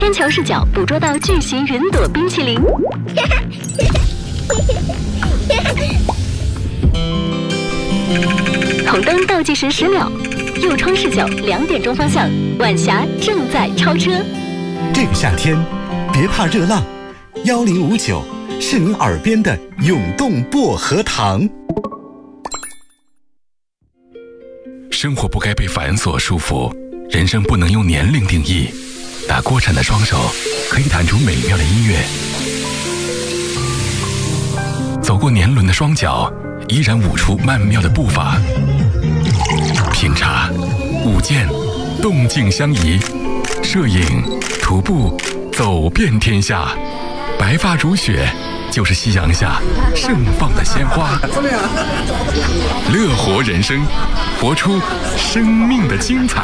天桥视角捕捉到巨型云朵冰淇淋。红灯倒计时10秒，右窗视角2点钟方向，晚霞正在超车。 这个夏天，别怕热浪，1059是您耳边的涌动薄荷糖。 生活不该被繁琐束缚，人生不能用年龄定义。打锅铲的双手可以弹出美妙的音乐，走过年轮的双脚依然舞出曼妙的步伐。品茶、舞剑，动静相宜；摄影、徒步，走遍天下。白发如雪，就是夕阳下盛放的鲜花。乐活人生，活出生命的精彩。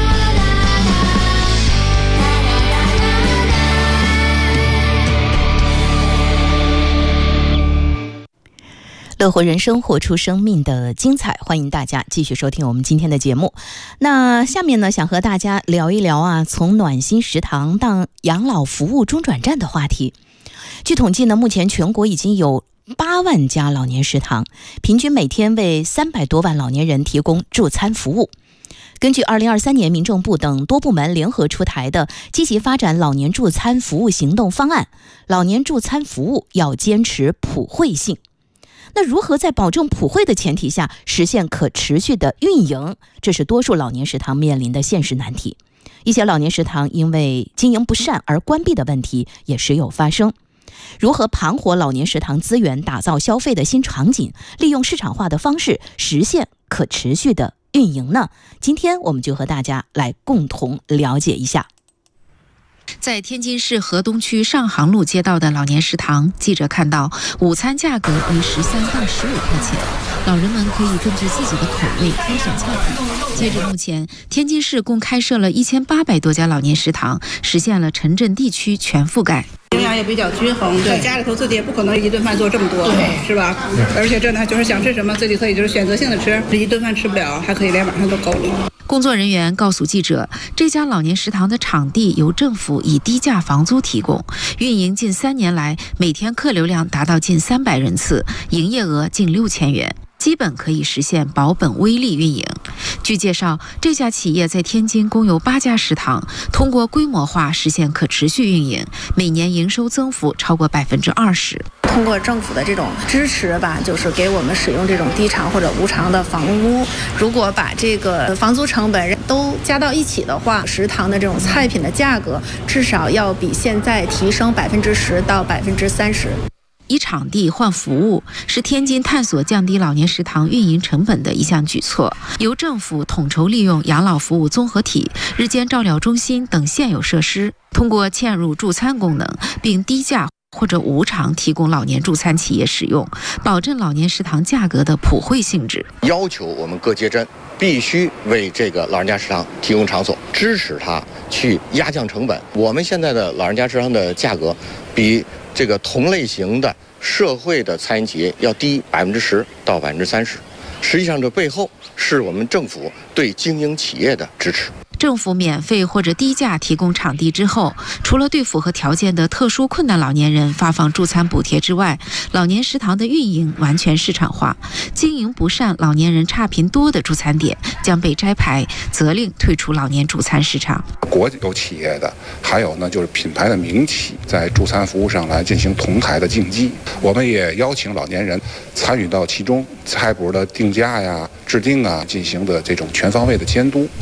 乐活人生，活出生命的精彩。欢迎大家继续收听我们今天的节目。那下面呢，想和大家聊一聊从暖心食堂到养老服务中转站的话题。据统计呢，目前全国已经有8万家老年食堂，平均每天为300多万老年人提供助餐服务。根据2023年民政部等多部门联合出台的积极发展老年助餐服务行动方案，老年助餐服务要坚持普惠性。那如何在保证普惠的前提下实现可持续的运营，这是多数老年食堂面临的现实难题。一些老年食堂因为经营不善而关闭的问题也时有发生。如何盘活老年食堂资源，打造消费的新场景，利用市场化的方式实现可持续的运营呢？今天我们就和大家来共同了解一下。 在天津市河东区上杭路街道的老年食堂，记者看到午餐价格为13到15块钱，老人们可以根据自己的口味挑选菜品。截至目前，天津市共开设了1800多家老年食堂，实现了城镇地区全覆盖。 营养也比较均衡，在家里头自己也不可能一顿饭做这么多，是吧？而且这呢，就是想吃什么自己可以就是选择性的吃，一顿饭吃不了，还可以连晚上都够了。 工作人员告诉记者，这家老年食堂的场地由政府以低价房租提供，运营近3年来，每天客流量达到近300人次，营业额近6000元。基本可以实现保本微利运营。据介绍，这家企业在天津共有8家食堂，通过规模化实现可持续运营，每年营收增幅超过20%。 通过政府的这种支持吧，就是给我们使用这种低偿或者无偿的房屋。如果把这个房租成本都加到一起的话，食堂的这种菜品的价格至少要比现在提升10%到30%。 以场地换服务是天津探索降低老年食堂运营成本的一项举措，由政府统筹利用养老服务综合体、日间照料中心等现有设施，通过嵌入助餐功能，并低价或者无偿提供老年助餐企业使用，保证老年食堂价格的普惠性质。 要求我们各街镇必须为这个老人家食堂提供场所，支持他去压降成本。我们现在的老人家食堂的价格比这个同类型的社会的餐饮企业要低10%到30%，实际上这背后是我们政府对经营企业的支持。 政府免费或者低价提供场地之后，除了对符合条件的特殊困难老年人发放助餐补贴之外，老年食堂的运营完全市场化，经营不善、老年人差评多的助餐点将被摘牌，责令退出老年助餐市场。 国有企业的，还有呢就是品牌的民企，在助餐服务上来进行同台的竞技。我们也邀请老年人参与到其中，菜谱的定价呀、制定啊，进行的这种全方位的监督。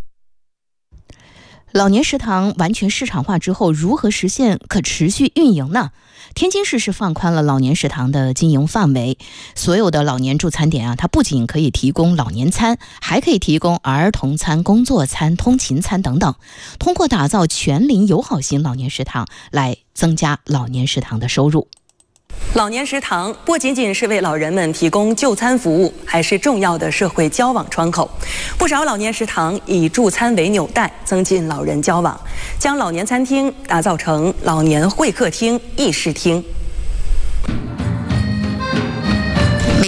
老年食堂完全市场化之后，如何实现可持续运营呢？天津市是放宽了老年食堂的经营范围，所有的老年助餐点它不仅可以提供老年餐，还可以提供儿童餐、工作餐、通勤餐等等。通过打造全龄友好型老年食堂，来增加老年食堂的收入。 老年食堂不仅仅是为老人们提供就餐服务，还是重要的社会交往窗口。不少老年食堂以助餐为纽带，增进老人交往，将老年餐厅打造成老年会客厅、议事厅。 每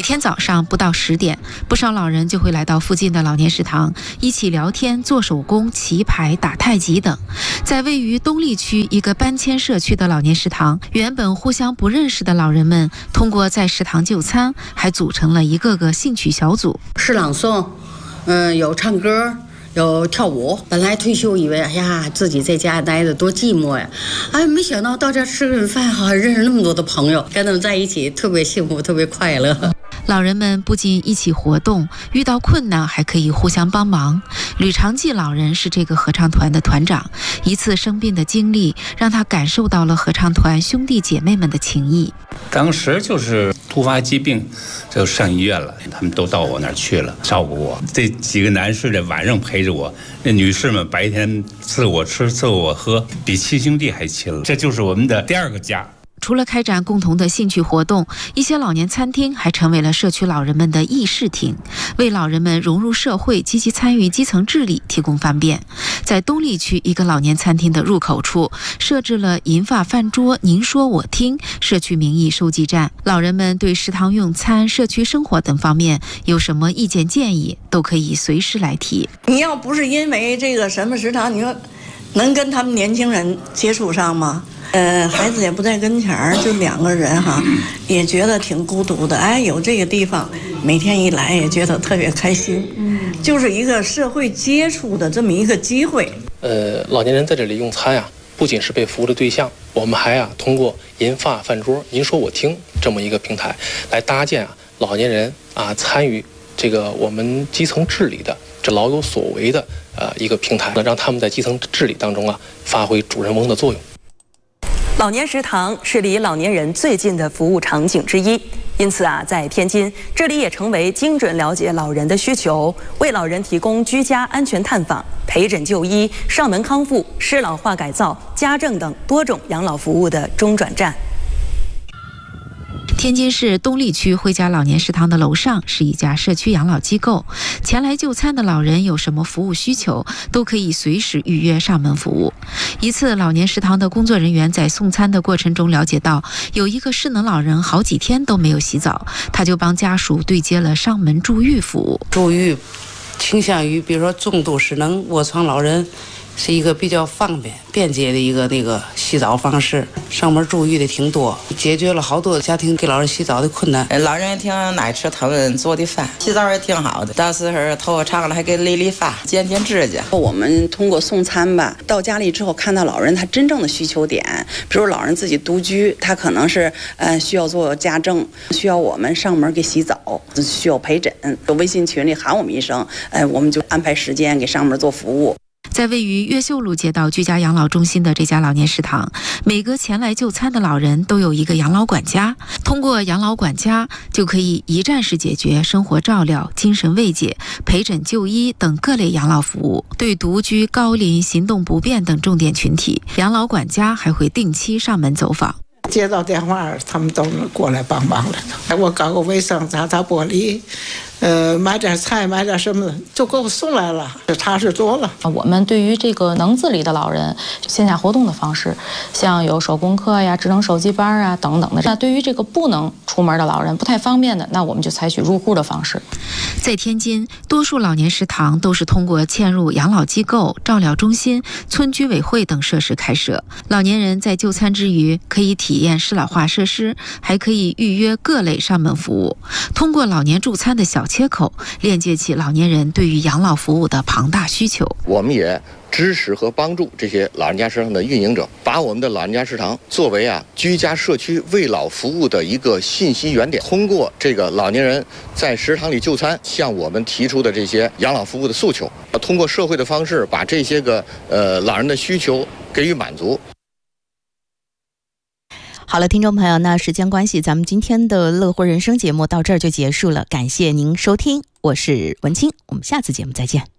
天早上不到10点，不少老人就会来到附近的老年食堂，一起聊天、做手工、棋牌、打太极等。在位于东丽区一个搬迁社区的老年食堂，原本互相不认识的老人们，通过在食堂就餐，还组成了一个个兴趣小组， 诗朗诵，有唱歌。有跳舞，本来退休以为哎呀自己在家待着多寂寞呀，哎没想到到这吃顿饭哈，认识那么多的朋友，跟他们在一起特别幸福，特别快乐。 老人们不仅一起活动，遇到困难还可以互相帮忙。吕长记老人是这个合唱团的团长，一次生病的经历让他感受到了合唱团兄弟姐妹们的情谊。 当时就是突发疾病就上医院了，他们都到我那儿去了，照顾我。这几个男士的晚上陪着我，那女士们白天伺我吃伺我喝，比亲兄弟还亲了。这就是我们的第2个家。 除了开展共同的兴趣活动，一些老年餐厅还成为了社区老人们的议事厅，为老人们融入社会、积极参与基层治理提供方便。在东丽区一个老年餐厅的入口处，设置了银发饭桌、您说我听社区民意收集站。老人们对食堂用餐、社区生活等方面有什么意见建议，都可以随时来提。 你要不是因为这个什么食堂，你说能跟他们年轻人接触上吗？孩子也不在跟前儿，就2个人哈，也觉得挺孤独的。哎，有这个地方，每天一来也觉得特别开心，就是一个社会接触的这么一个机会。 老年人在这里用餐呀，不仅是被服务的对象，我们还通过银发饭桌、您说我听这么一个平台，来搭建老年人参与这个我们基层治理的这老有所为的一个平台，让他们在基层治理当中发挥主人翁的作用。 老年食堂是离老年人最近的服务场景之一，因此在天津，这里也成为精准了解老人的需求，为老人提供居家安全探访、陪诊就医、上门康复、适老化改造、家政等多种养老服务的中转站。 天津市东丽区惠家老年食堂的楼上是一家社区养老机构，前来就餐的老人有什么服务需求，都可以随时预约上门服务。一次，老年食堂的工作人员在送餐的过程中了解到，有一个失能老人好几天都没有洗澡，他就帮家属对接了上门助浴服务。 助浴倾向于比如说重度失能卧床老人，是一个比较方便便捷的一个洗澡方式，上门助浴的挺多，解决了好多家庭给老人洗澡的困难。 老人也挺爱吃他们做的饭，洗澡也挺好的，到时候头发长了还给理发、剪指甲。 我们通过送餐吧，到家里之后看到老人他真正的需求点，比如老人自己独居，他可能是需要做家政，需要我们上门给洗澡，需要陪诊，微信群里喊我们一声，我们就安排时间给上门做服务。 在位于越秀路街道居家养老中心的这家老年食堂，每个前来就餐的老人都有一个养老管家，通过养老管家就可以一站式解决生活照料、精神慰藉、陪诊就医等各类养老服务。对独居、高龄、行动不便等重点群体，养老管家还会定期上门走访。 接到电话，他们都过来帮忙了。我搞个卫生，擦擦玻璃，买点菜，买点什么的，就给我送来了，踏实多了。 我们对于这个能自理的老人，线下活动的方式，像有手工课呀、智能手机班啊等等的。那对于这个不能出门的老人，不太方便的，那我们就采取入户的方式。 在天津，多数老年食堂都是通过嵌入养老机构、照料中心、村居委会等设施开设。老年人在就餐之余，可以体验适老化设施，还可以预约各类上门服务。通过老年助餐的小切口，链接起老年人对于养老服务的庞大需求。 我们也支持和帮助这些老人家食堂的运营者，把我们的老人家食堂作为居家社区慰老服务的一个信息源点。通过这个老年人在食堂里就餐，向我们提出的这些养老服务的诉求，通过社会的方式把这些个老人的需求给予满足。 好了，听众朋友，那时间关系，咱们今天的乐活人生节目到这儿就结束了，感谢您收听，我是文清，我们下次节目再见。